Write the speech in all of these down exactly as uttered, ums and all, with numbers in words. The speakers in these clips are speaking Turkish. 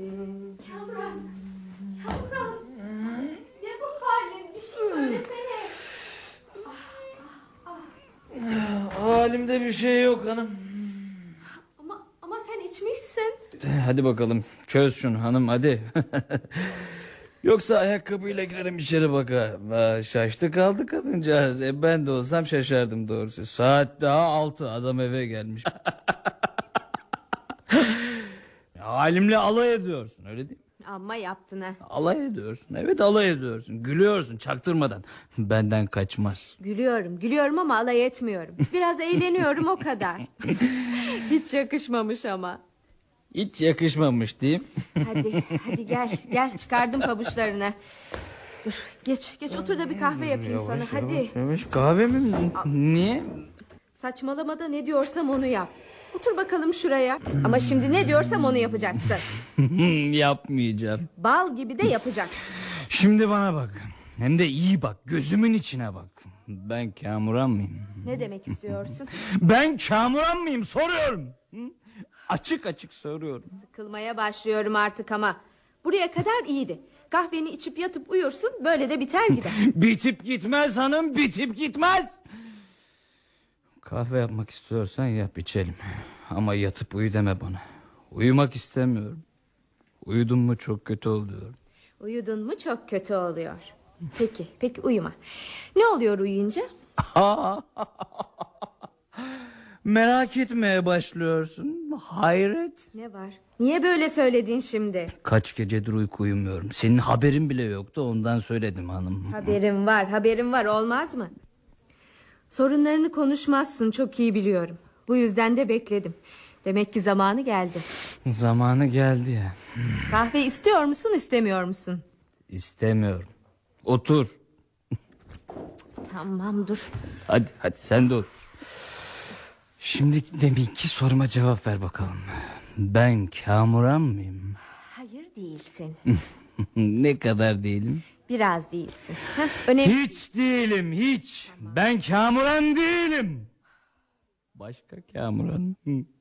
Kamran, Kamran, ne bu halin? Bir şey söylesene. Ah, ah, ah. Halimde bir şey yok hanım. Ama ama sen içmişsin. Hadi bakalım çöz şunu hanım, hadi. Yoksa ayakkabıyla girerim içeri baka. Aa, şaştı kaldı kadıncağız. E, ben de olsam şaşardım doğrusu. Saat daha altı, adam eve gelmiş. Halimle alay ediyorsun, öyle değil mi? Amma yaptın ha. Alay ediyorsun, evet alay ediyorsun. Gülüyorsun çaktırmadan. Benden kaçmaz. Gülüyorum, gülüyorum ama alay etmiyorum. Biraz eğleniyorum, o kadar. Hiç yakışmamış ama. Hiç yakışmamış diyeyim. Hadi, hadi gel, gel çıkardım pabuçlarını. Dur, geç, geç otur da bir kahve yapayım Yavaş, sana. yavaş, Hadi. yavaş. Kahve mi? Niye? Saçmalamada ne diyorsam onu yap. Otur bakalım şuraya. Ama şimdi ne diyorsam onu yapacaksın. Yapmayacağım. Bal gibi de yapacaksın. Şimdi bana bak. Hem de iyi bak. Gözümün içine bak. Ben Kamuran mıyım? Ne demek istiyorsun? Ben Kamuran mıyım soruyorum. Hı? Açık açık soruyorum. Sıkılmaya başlıyorum artık ama. Buraya kadar iyiydi. Kahveni içip yatıp uyursun, böyle de biter gider. Bitip gitmez hanım, bitip gitmez. Kahve yapmak istiyorsan yap, içelim. Ama yatıp uyu deme bana. Uyumak istemiyorum. Uyudun mu çok kötü oluyor. Uyudun mu çok kötü oluyor. Peki, peki uyuma. Ne oluyor uyuyunca? Merak etmeye başlıyorsun. Hayret. Ne var? Niye böyle söyledin şimdi? Kaç gecedir uyku uyumuyorum. Senin haberin bile yoktu, ondan söyledim hanım. Haberim var, haberim var, olmaz mı? Sorunlarını konuşmazsın, çok iyi biliyorum. Bu yüzden de bekledim. Demek ki zamanı geldi. Zamanı geldi ya. Kahve istiyor musun, istemiyor musun? İstemiyorum. Otur. Tamam, dur. Hadi hadi sen de otur. Şimdi deminki soruma cevap ver bakalım. Ben Kamuran mıyım? Hayır, değilsin. Ne kadar değilim? Biraz değilsin. Heh, önemli. Hiç değilim, hiç. Tamam. Ben Kamuran değilim. Başka Kamuran.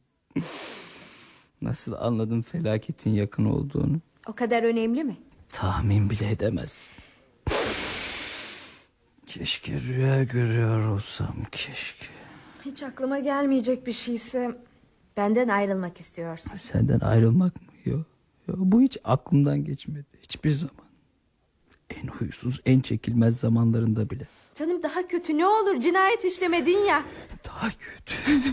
Nasıl anladın felaketin yakın olduğunu? O kadar önemli mi? Tahmin bile edemez. Keşke rüya görüyor olsam, keşke. Hiç aklıma gelmeyecek bir şeyse benden ayrılmak istiyorsun. Senden ayrılmak mı? Yok. Yo, bu hiç aklımdan geçmedi. Hiçbir zaman. En huysuz, en çekilmez zamanlarında bile. Canım daha kötü ne olur, cinayet işlemedin ya. Daha kötü.